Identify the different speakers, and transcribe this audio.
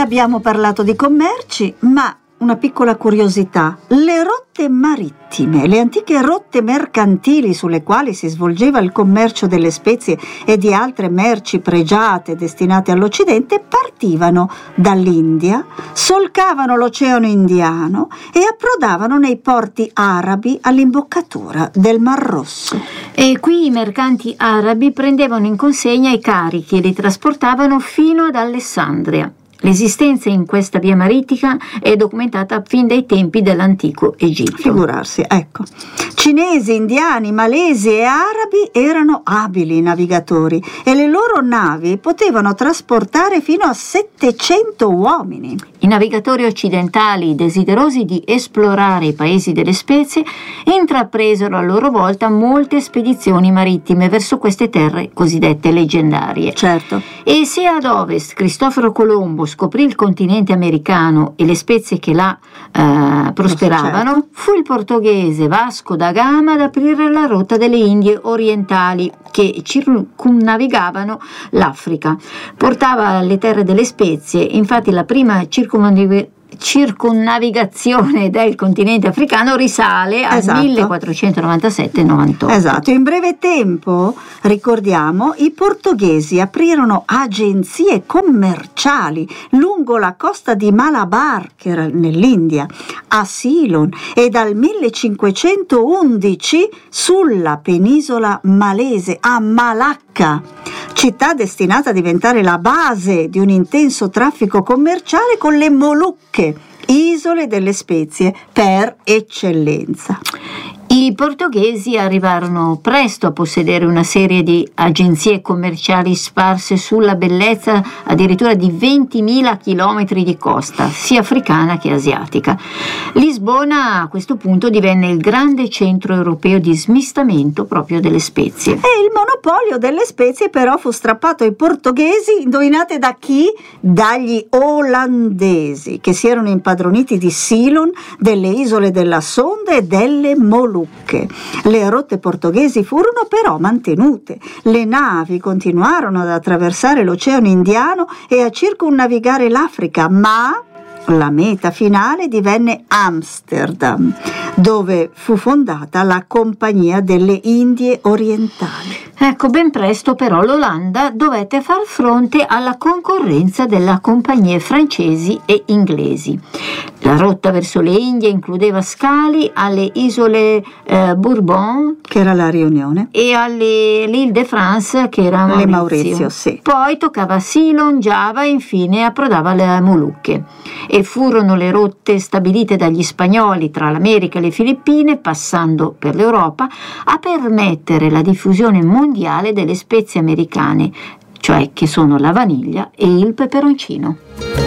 Speaker 1: abbiamo parlato di commerci, ma una piccola curiosità: le rotte marittime, le antiche rotte mercantili sulle quali si svolgeva il commercio delle spezie e di altre merci pregiate destinate all'Occidente, partivano dall'India, solcavano l'Oceano Indiano e approdavano nei porti arabi all'imboccatura del Mar Rosso.
Speaker 2: E qui i mercanti arabi prendevano in consegna i carichi e li trasportavano fino ad Alessandria. L'esistenza in questa via marittima è documentata fin dai tempi dell'antico Egitto.
Speaker 1: Figurarsi, ecco. Cinesi, indiani, malesi e arabi erano abili navigatori e le loro navi potevano trasportare fino a 700 uomini.
Speaker 2: I navigatori occidentali, desiderosi di esplorare i paesi delle spezie, intrapresero a loro volta molte spedizioni marittime verso queste terre cosiddette leggendarie.
Speaker 1: Certo.
Speaker 2: E se ad ovest Cristoforo Colombo scoprì il continente americano e le spezie che là prosperavano,
Speaker 1: certo,
Speaker 2: fu il portoghese Vasco da Gama ad aprire la rotta delle Indie orientali che circumnavigavano l'Africa. Portava alle terre delle spezie, infatti la prima circumnavigazione del continente africano risale al 1497-98.
Speaker 1: Esatto, in breve tempo, ricordiamo, i portoghesi aprirono agenzie commerciali lungo la costa di Malabar, che era nell'India, a Ceylon, e dal 1511 sulla penisola malese a Malacca, città destinata a diventare la base di un intenso traffico commerciale con le Molucche, isole delle spezie per eccellenza.
Speaker 2: I portoghesi arrivarono presto a possedere una serie di agenzie commerciali sparse sulla bellezza addirittura di 20.000 chilometri di costa, sia africana che asiatica. Lisbona a questo punto divenne il grande centro europeo di smistamento proprio delle spezie.
Speaker 1: E il monopolio delle spezie però fu strappato ai portoghesi, indovinate da chi? Dagli olandesi, che si erano impadroniti di Ceylon, delle isole della Sonda e delle Molucche. Le rotte portoghesi furono però mantenute. Le navi continuarono ad attraversare l'Oceano Indiano e a circumnavigare l'Africa, ma la meta finale divenne Amsterdam, dove fu fondata la Compagnia delle Indie Orientali.
Speaker 2: Ecco, ben presto però l'Olanda dovette far fronte alla concorrenza delle compagnie francesi e inglesi. La rotta verso le Indie includeva scali alle isole Bourbon,
Speaker 1: che era la Riunione,
Speaker 2: e alle Île-de-France, che era Maurizio.
Speaker 1: Le Maurizio, sì.
Speaker 2: Poi toccava Ceylon, Giava e infine approdava alle Molucche. E furono le rotte stabilite dagli spagnoli tra l'America e le Filippine, passando per l'Europa, a permettere la diffusione mondiale delle spezie americane, cioè che sono la vaniglia e il peperoncino.